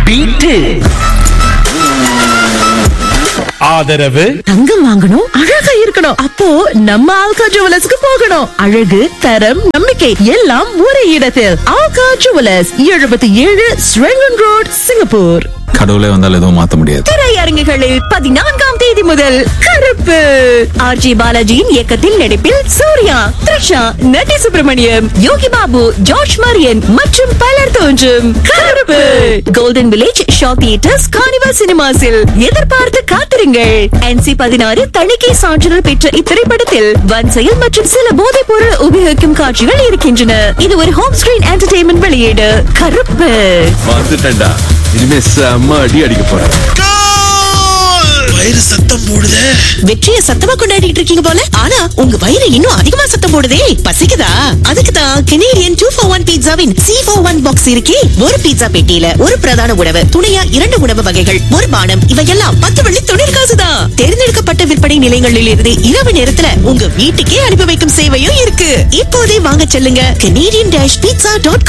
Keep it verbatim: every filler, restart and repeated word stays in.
Beat. ஆதரவு தங்கம் வாங்கணும், அழகா இருக்கணும். அப்போ நம்ம ஆல்கா ஜுவல்லர்ஸ்க்கு போகணும். அழகு, தரம், நம்பிக்கை எல்லாம் ஒரே இடத்தில். ஆல்கா ஜுவல்லர்ஸ், எழுபத்தி ஏழு ஸ்ரெங்கன் ரோட், சிங்கப்பூர். கடவுளே வந்தால் எதுவும் மாத்த முடியாது. திரையரங்குகளில் பதினான்காம் தேதி முதல் கருப்பு ஆர்ஜி பாலாஜியின் இயக்கத்தில் நடிப்பில் சூர்யா, த்ரிஷா, நட்டி சுப்பிரமணியம், யோகி பாபு, ஜார்ஜ் மரியன் மற்றும் பலர் தோன்றும் கருப்பு golden village Shah theatres carnival சினிமாஸில் எதிர்பார்த்து காத்திருங்கள். என்சி பதினாறு தணிக்கை சான்றிதழ் பெற்ற இத்திரைப்படத்தில் வன்செயல் மற்றும் சில போதைப் பொருள் உபயோகிக்கும் காட்சிகள் இருக்கின்றன. இது ஒரு ஹோம் ஸ்கிரீன் என்டர்டெயின்மெண்ட் வெளியீடு. கருப்பு வந்துட்டேன்டா, இனிமே செம்ம அடி அடிக்க போறேன். வயிறு சத்தம் போடுதே. வெற்றியை சத்தமா கொண்டாடிட்டு இருக்கீங்க போல. ஆனா உங்க வயிறு இன்னும் அதிகமா சத்தம் போடுதே. பசிக்குதா? அதுக்குதான் Canadian two for one பீட்சாவின் C for one box இருக்கே. ஒரு பீட்சா பெட்டியில ஒரு பிரதான உணவு, துணையா இரண்டு உணவு வகைகள், ஒரு பானம், இவையெல்லாம் பத்து வெள்ளி தொழில் காசுதான். தேர்ந்தெடுக்கப்பட்ட விற்பனை நிலையங்களில் இருந்து இரவு நேரத்துல உங்க வீட்டுக்கே அனுப்பி வைக்கும் சேவையும் இருக்கு. இப்போதே வாங்க செல்லுங்க. Canadian dash pizza dot